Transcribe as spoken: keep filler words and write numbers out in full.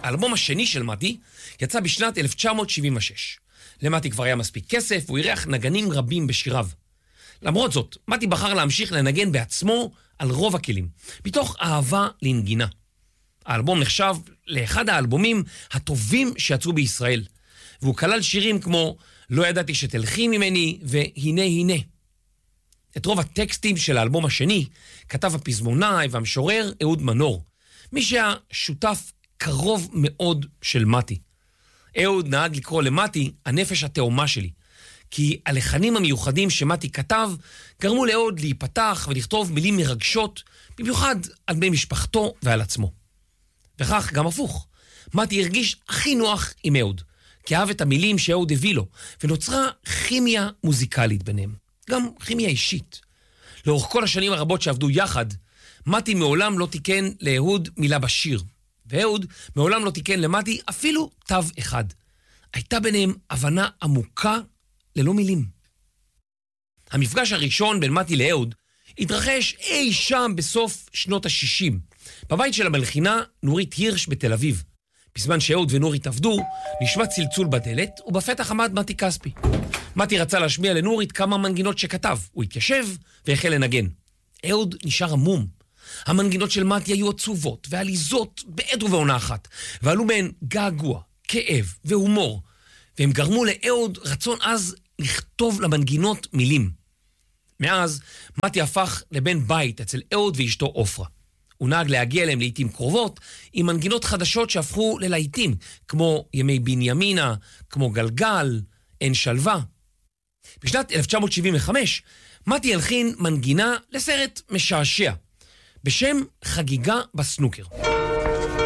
האלבום השני של מתי יצא בשנת אלף תשע מאות שבעים ושש. למתי כבר היה מספיק כסף, הוא אירח נגנים רבים בשיריו. למרות זאת, מתי בחר להמשיך לנגן בעצמו על רוב הכלים, מתוך אהבה לנגינה. האלבום נחשב לאחד האלבומים הטובים שיצאו בישראל, והוא כלל שירים כמו לא ידעתי שתלכי ממני והנה הנה. את רוב הטקסטים של האלבום השני כתב הפזמונאי והמשורר אהוד מנור, מי שהיה שותף קרוב מאוד של מתי. אהוד נהג לקרוא למתי הנפש התאומה שלי, כי הלחנים המיוחדים שמתי כתב גרמו לאהוד להיפתח ולכתוב מילים מרגשות, במיוחד על בני משפחתו ועל עצמו. וכך גם הפוך, מתי הרגיש הכי נוח עם אהוד, כי אהב את המילים שאהוד הביא לו, ונוצרה כימיה מוזיקלית ביניהם, גם כימיה אישית. לאורך כל השנים הרבות שעבדו יחד, מתי מעולם לא תיקן לאהוד מילה בשיר, ואהוד מעולם לא תיקן למתי אפילו תו אחד. הייתה ביניהם הבנה עמוקה ללא מילים. המפגש הראשון בין מתי לאהוד התרחש אי שם בסוף שנות ה-שישים, בבית של המלחינה נורית הירש בתל אביב. בזמן שאהוד ונורית עבדו, נשמע צלצול בדלת, ובפתח עמד מתי כספי. מתי רצה להשמיע לנורית כמה מנגינות שכתב. הוא התיישב והחל לנגן. אהוד נשאר עמום. המנגינות של מתי היו עצובות ועליזות בעת ובעונה אחת, ועלו בהן געגוע, כאב והומור, והם גרמו לאהוד רצון אז לכתוב למנגינות מילים. מאז מתי הפך לבן בית אצל אהוד ואשתו עופרה. הוא נהג להגיע אליהם לעתים קרובות עם מנגינות חדשות שהפכו ללהיטים, כמו ימי בנימינה, כמו גלגל, אין שלווה. בשנת אלף תשע מאות שבעים וחמש מתי הלחין מנגינה לסרט משעשע בשם חגיגה בסנוקר.